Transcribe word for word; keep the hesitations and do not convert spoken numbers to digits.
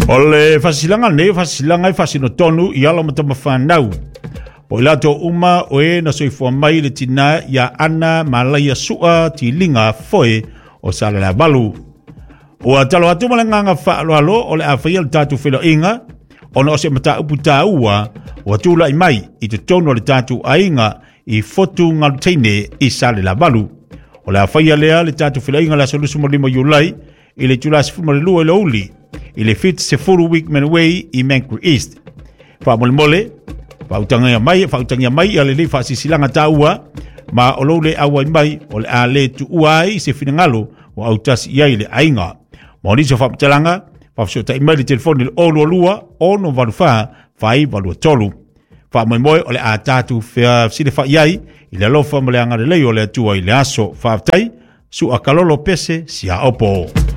O le fasilanga ne fasilanga fasino tonu i ala matama whanau. O ilato uma o e na soifua mai le tina ia ana malaya sua ti linga foe o sala la balu. O a talo atu malanganga whaaloalo o le a whaia le tatu whilo inga o na o se mata upu tā ua o atula i mai i te tono le tatu a inga i fotu ngaluteine i sala la balu. O le a whaia lea le tatu whilo inga la solusu mo lima yulai i le tula se fuma le lua i le uli. I le fit se furu week Manaway i Mankri East. Wha mole mole, wha utangia mai, wha utangia mai, a le le wha sisilanga tā ua, ma o lo le awa i mai, o le a le tu uai se finangalo, o au tasi iai le ainga. Ma oni se wha mtalanga, wha fsota i mai le telefoni le olu alua, ono walu wha, whai walu tolu. Wha moi moi, o le a tātu whea sile wha iai, i le alofa mo le anga le lei o le atua i le aso, wha tai, su a kalolo pese si a opo.